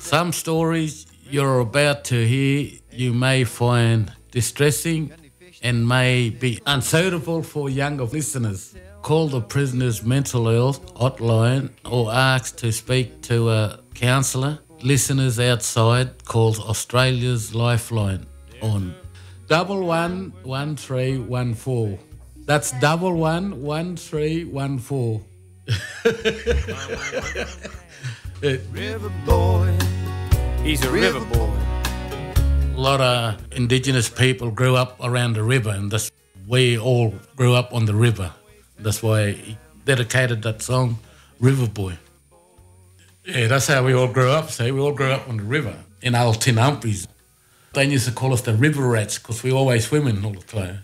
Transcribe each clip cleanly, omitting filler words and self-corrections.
Some stories you're about to hear you may find distressing and may be unsuitable for younger listeners. Call the prisoner's mental health hotline or ask to speak to a counsellor. Listeners outside calls Australia's Lifeline on 111314. That's 111314. River boy, he's a river boy. A lot of Indigenous people grew up around the river, and we all grew up on the river. That's why he dedicated that song, River Boy. Yeah, that's how we all grew up, see? We all grew up on the river in old Tin Humphreys. They used to call us the river rats because we always swimming all the time.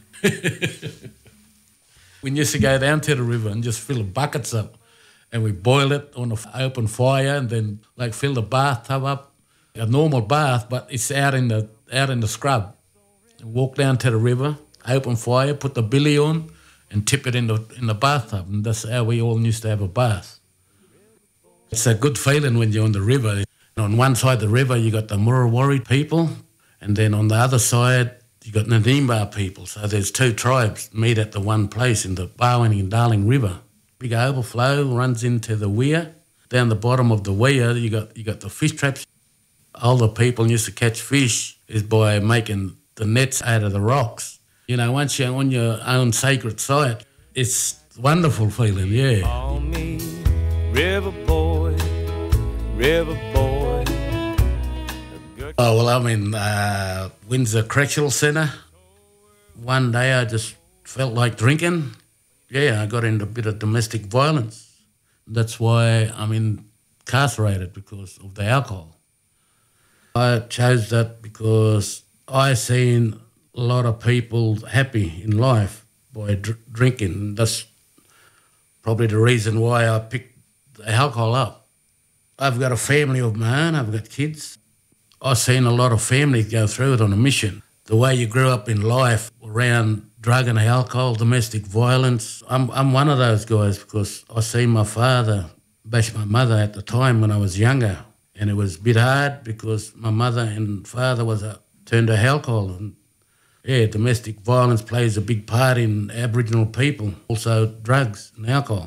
We used to go down to the river and just fill the buckets up and we boil it on an open fire and then like fill the bathtub up. A normal bath, but it's out in the scrub. Walk down to the river, open fire, put the billy on and tip it in the bathtub. And that's how we all used to have a bath. It's a good feeling when you're on the river. On one side of the river, you got the Murrawari people, and then on the other side, you got Nadimbar people. So there's two tribes meet at the one place in the Barwon and Darling River. Big overflow runs into the weir. Down the bottom of the weir, you got the fish traps. All the people used to catch fish is by making the nets out of the rocks. You know, once you're on your own sacred site, it's a wonderful feeling, yeah. Call me river boy, river boy. Oh, well, I'm in Windsor Correctional Centre. One day I just felt like drinking. Yeah, I got into a bit of domestic violence. That's why I'm incarcerated, because of the alcohol. I chose that because I seen a lot of people happy in life by drinking. That's probably the reason why I picked the alcohol up. I've got a family of my own. I've got kids. I've seen a lot of families go through it on a mission. The way you grew up in life around drug and alcohol, domestic violence. I'm one of those guys because I seen my father bash my mother at the time when I was younger. And it was a bit hard because my mother and father turned to alcohol. And yeah, domestic violence plays a big part in Aboriginal people, also drugs and alcohol.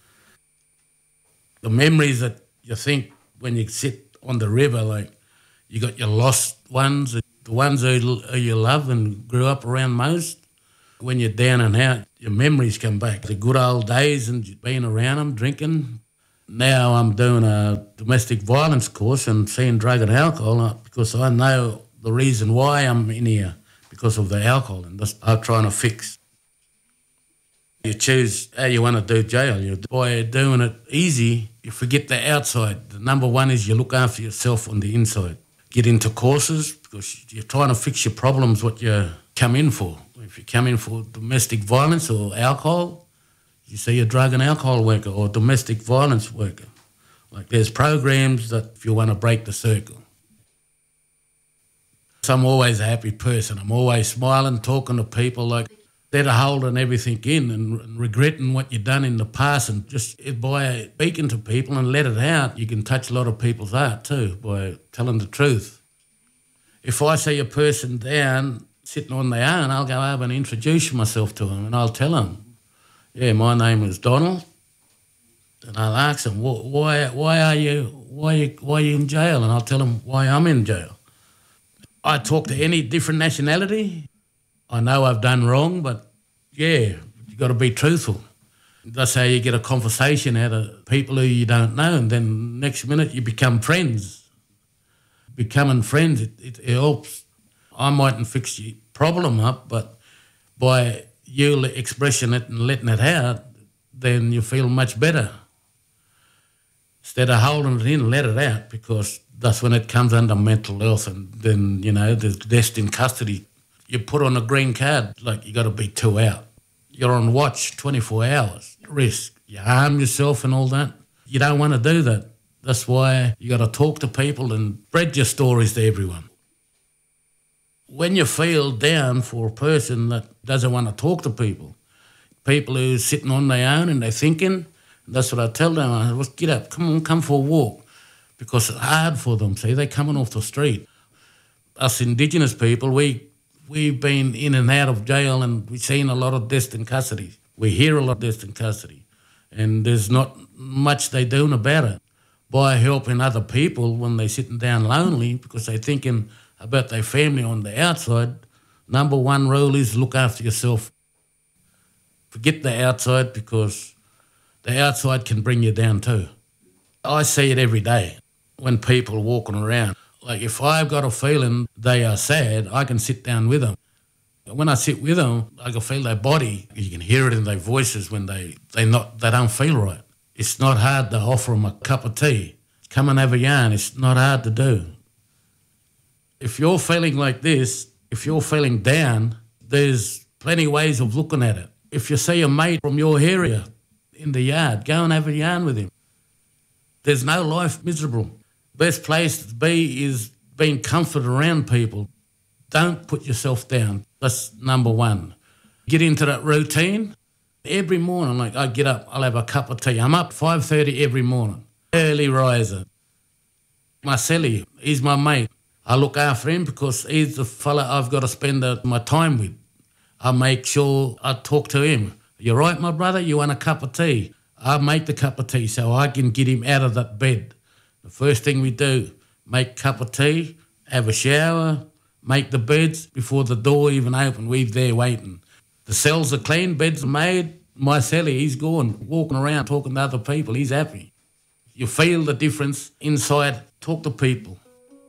The memories that you think when you sit on the river, like you got your lost ones, the ones who you love and grew up around most. When you're down and out, your memories come back. The good old days and being around them, drinking. Now I'm doing a domestic violence course and seeing drug and alcohol because I know the reason why I'm in here, because of the alcohol, and that's what I'm trying to fix. You choose how you want to do jail. By doing it easy, you forget the outside. The number one is you look after yourself on the inside. Get into courses because you're trying to fix your problems, what you come in for. If you come in for domestic violence or alcohol, you see a drug and alcohol worker or domestic violence worker. Like there's programs that if you want to break the circle. So I'm always a happy person. I'm always smiling, talking to people like instead of holding everything in and regretting what you've done in the past, and just by speaking to people and let it out, you can touch a lot of people's heart too by telling the truth. If I see a person down sitting on their own, I'll go over and introduce myself to them and I'll tell them, yeah, my name is Donald. And I'll ask them, why are you in jail? And I'll tell them why I'm in jail. I talk to any different nationality. I know I've done wrong, but yeah, you got to be truthful. That's how you get a conversation out of people who you don't know, and then next minute you become friends. Becoming friends, it helps. I mightn't fix your problem up, but by you expressing it and letting it out, then you feel much better. Instead of holding it in, let it out, because that's when it comes under mental health, and then, you know, there's death in custody. You put on a green card, like you got to be 2 out. You're on watch 24 hours. Risk. You harm yourself and all that. You don't want to do that. That's why you got to talk to people and spread your stories to everyone. When you feel down for a person that doesn't want to talk to people who's sitting on their own and they're thinking, that's what I tell them. I say, well, get up, come for a walk. because it's hard for them. See, they're coming off the street. Us Indigenous people, we've been in and out of jail, and we've seen a lot of deaths in custody. We hear a lot of deaths in custody, and there's not much they doing about it. By helping other people when they're sitting down lonely because they're thinking about their family on the outside, number one rule is look after yourself. Forget the outside, because the outside can bring you down too. I see it every day when people are walking around. Like if I've got a feeling they are sad, I can sit down with them. When I sit with them, I can feel their body. You can hear it in their voices when they don't feel right. It's not hard to offer them a cup of tea. Come and have a yarn. It's not hard to do. If you're feeling like this, if you're feeling down, there's plenty of ways of looking at it. If you see a mate from your area in the yard, go and have a yarn with him. There's no life miserable. Best place to be is being comforted around people. Don't put yourself down. That's number one. Get into that routine. Every morning, like I get up, I'll have a cup of tea. I'm up 5:30 every morning. Early riser. Marcelli, he's my mate. I look after him because he's the fella I've got to spend my time with. I make sure I talk to him. You right, my brother? You want a cup of tea? I make the cup of tea so I can get him out of that bed. The first thing we do, make a cup of tea, have a shower, make the beds before the door even open. We're there waiting. The cells are clean, beds are made. My cellie, he's gone, walking around, talking to other people. He's happy. You feel the difference inside. Talk to people.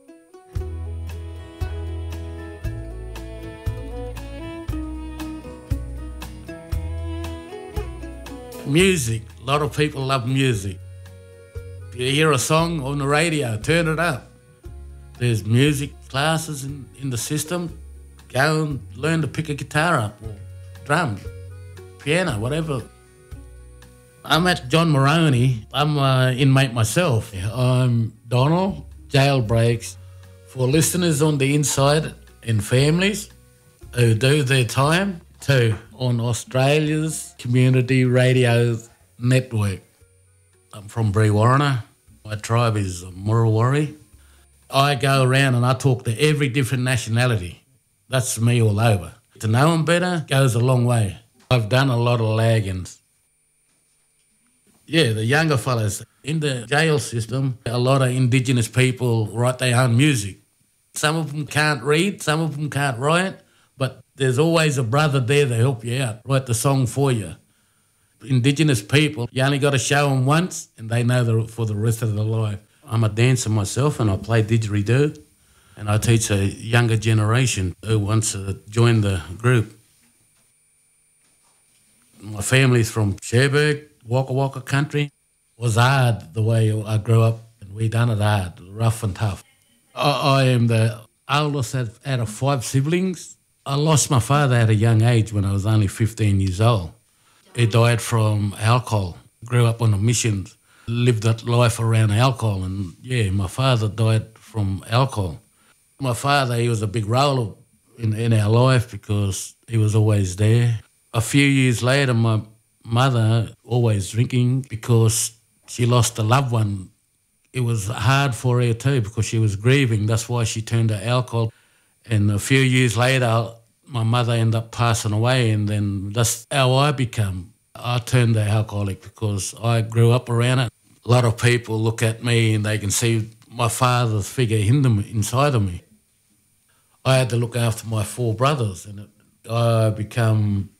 Music. A lot of people love music. If you hear a song on the radio, turn it up. There's music classes in the system. Go and learn to pick a guitar up or drum, piano, whatever. I'm at John Moroney. I'm an inmate myself. I'm Donald. Jailbreaks. For listeners on the inside and families who do their time, too, on Australia's Community Radio Network. I'm from Brewarrina. My tribe is Murrawari. I go around and I talk to every different nationality. That's me all over. To know them better goes a long way. I've done a lot of laggings. Yeah, the younger fellas in the jail system, a lot of Indigenous people write their own music. Some of them can't read, some of them can't write, but there's always a brother there to help you out, write the song for you. Indigenous people, you only got to show them once and they know for the rest of their life. I'm a dancer myself and I play didgeridoo, and I teach a younger generation who wants to join the group. My family's from Cherbourg, Waka Waka country. It was hard the way I grew up, and we done it hard, rough and tough. I am the oldest out of 5 siblings. I lost my father at a young age when I was only 15 years old. He died from alcohol, grew up on a mission, lived that life around alcohol, and yeah, my father died from alcohol. My father, he was a big role in our life because he was always there. A few years later, my mother, always drinking because she lost a loved one. It was hard for her too because she was grieving. That's why she turned to alcohol. And a few years later, my mother ended up passing away, and then that's how I became. I turned to alcoholic because I grew up around it. A lot of people look at me and they can see my father's figure inside of me. I had to look after my 4 brothers, and I become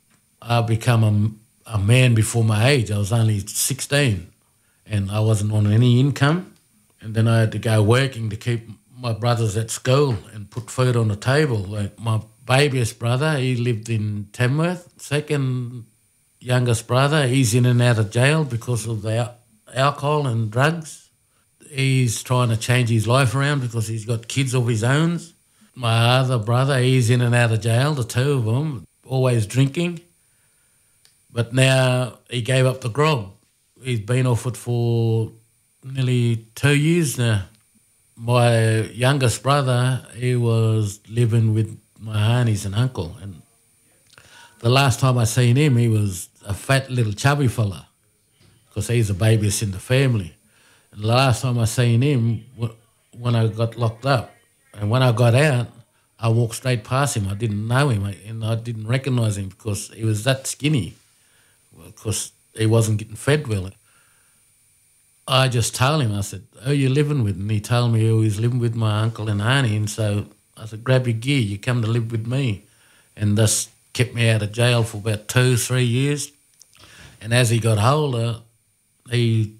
a man before my age. I was only 16 and I wasn't on any income, and then I had to go working to keep my brothers at school and put food on the table. Like my babyest brother, he lived in Tamworth. Second youngest brother, he's in and out of jail because of the alcohol and drugs. He's trying to change his life around because he's got kids of his own. My other brother, he's in and out of jail, the 2 of them, always drinking. But now he gave up the grog. He's been off it for nearly 2 years now. My youngest brother, he was living with my aunties and uncle. And the last time I seen him, he was a fat little chubby fella because he's the babiest in the family. And the last time I seen him, when I got locked up, and when I got out, I walked straight past him. I didn't know him, and I didn't recognise him because he was that skinny, because he wasn't getting fed well. I just told him, I said, who are you living with? And he told me he was living with my uncle and auntie, and so I said, grab your gear, you come to live with me. And this kept me out of jail for about 2-3 years. And as he got older, he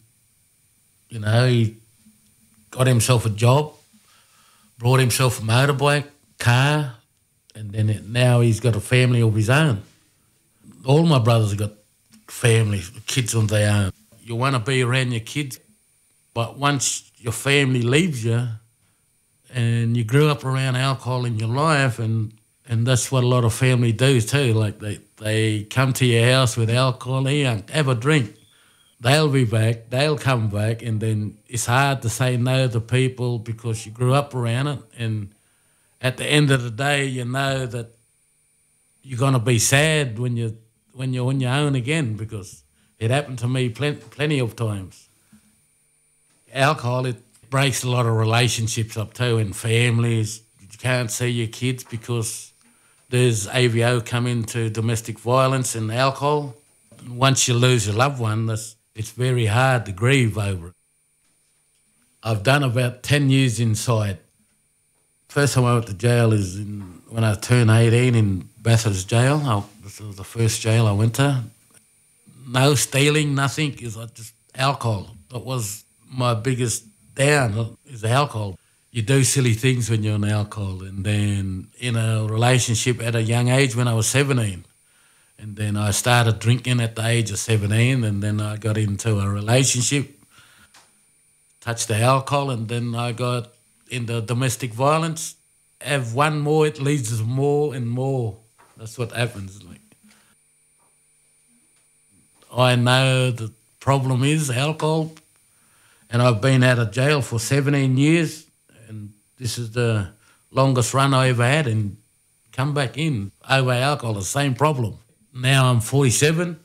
got himself a job, brought himself a motorbike, car, and then now he's got a family of his own. All my brothers have got families, kids of their own. You want to be around your kids, but once your family leaves you and you grew up around alcohol in your life, and that's what a lot of family do too, like they come to your house with alcohol, hey, have a drink. They'll be back, they'll come back, and then it's hard to say no to people because you grew up around it, and at the end of the day, you know that you're going to be sad when you're on your own again, because it happened to me plenty of times. Alcohol, it breaks a lot of relationships up too, in families. You can't see your kids because there's AVO come into domestic violence and alcohol. Once you lose your loved one, it's very hard to grieve over it. I've done about 10 years inside. First time I went to jail is when I turned 18 in Bathurst Jail. This was the first jail I went to. No stealing, nothing. It's just alcohol. That was my biggest down, is alcohol. You do silly things when you're on alcohol. And then in a relationship at a young age when I was 17. And then I started drinking at the age of 17, and then I got into a relationship, touched the alcohol, and then I got into domestic violence. Have one more, it leads to more and more. That's what happens. Like, I know the problem is alcohol, and I've been out of jail for 17 years, and this is the longest run I ever had, and come back in over alcohol, the same problem. Now I'm 47.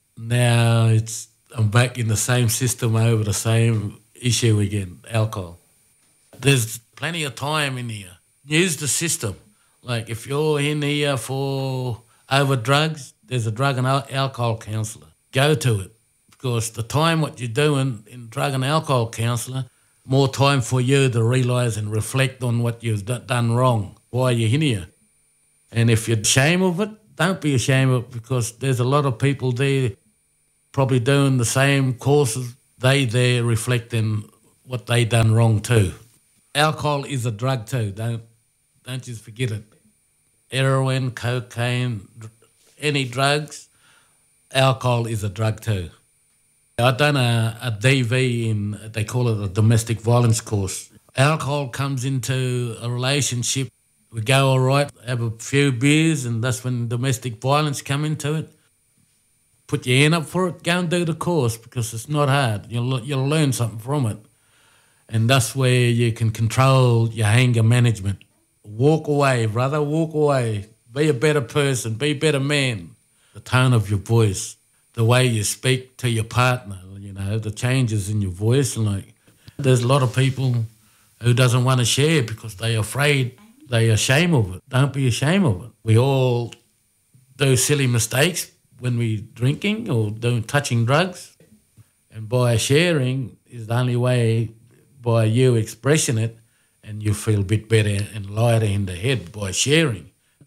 Now I'm back in the same system over the same issue again, alcohol. There's plenty of time in here. Use the system. Like if you're in here for over drugs, there's a drug and alcohol counsellor. Go to it, because the time what you're doing in drug and alcohol counsellor, more time for you to realise and reflect on what you've done wrong, why you're in here. And if you're ashamed of it, don't be ashamed of it, because there's a lot of people there probably doing the same courses. They're reflecting what they done wrong too. Alcohol is a drug too. Don't just forget it. Heroin, cocaine, any drugs, alcohol is a drug too. I've done a DV they call it a domestic violence course. Alcohol comes into a relationship. We go all right, have a few beers, and that's when domestic violence come into it. Put your hand up for it, go and do the course, because it's not hard. You'll learn something from it. And that's where you can control your anger management. Walk away, brother, walk away. Be a better person, be a better man. The tone of your voice, the way you speak to your partner, the changes in your voice. Like, there's a lot of people who doesn't want to share because they're afraid. They're ashamed of it. Don't be ashamed of it. We all do silly mistakes when we're drinking or touching drugs. And by sharing is the only way, by you expressing it, and you feel a bit better and lighter in the head by sharing.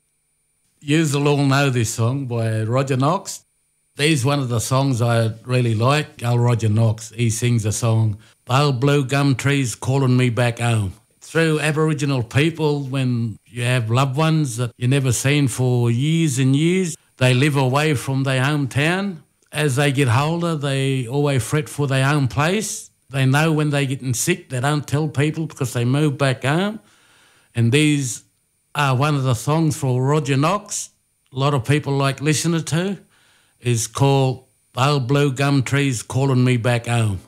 You'll all know this song by Roger Knox. This is one of the songs I really like. Roger Knox, he sings a song, "The Old Blue Gum Trees Calling Me Back Home." Through Aboriginal people, when you have loved ones that you've never seen for years and years, they live away from their hometown. As they get older, they always fret for their own place. They know when they're getting sick, they don't tell people because they move back home. And these are one of the songs for Roger Knox, a lot of people like listening to, is called "The Old Blue Gum Trees Calling Me Back Home."